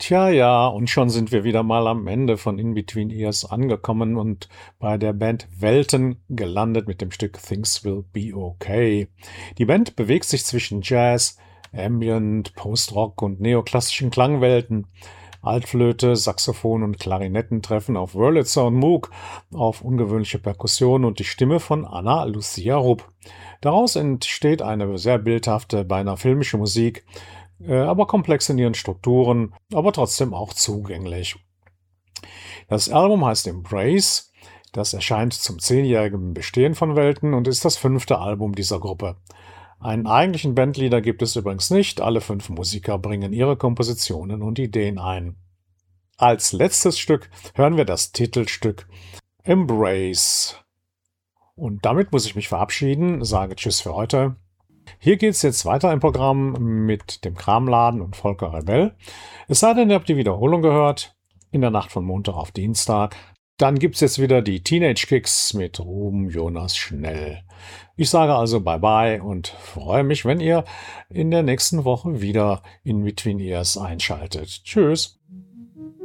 Tja, ja, und schon sind wir wieder mal am Ende von In Between Ears angekommen und bei der Band Welten gelandet mit dem Stück Things Will Be Okay. Die Band bewegt sich zwischen Jazz, Ambient, Post-Rock und neoklassischen Klangwelten. Altflöte, Saxophon und Klarinetten treffen auf Wurlitzer und Moog, auf ungewöhnliche Perkussion und die Stimme von Anna Lucia Rupp. Daraus entsteht eine sehr bildhafte, beinahe filmische Musik, aber komplex in ihren Strukturen, aber trotzdem auch zugänglich. Das Album heißt Embrace. Das erscheint zum 10-jährigen Bestehen von Welten und ist das 5. Album dieser Gruppe. Einen eigentlichen Bandleader gibt es übrigens nicht. Alle 5 Musiker bringen ihre Kompositionen und Ideen ein. Als letztes Stück hören wir das Titelstück Embrace. Und damit muss ich mich verabschieden, sage Tschüss für heute. Hier geht's jetzt weiter im Programm mit dem Kramladen und Volker Rebell. Es sei denn, ihr habt die Wiederholung gehört, in der Nacht von Montag auf Dienstag. Dann gibt's jetzt wieder die Teenage Kicks mit Ruben Jonas Schnell. Ich sage also Bye-bye und freue mich, wenn ihr in der nächsten Woche wieder in Between Ears einschaltet. Tschüss.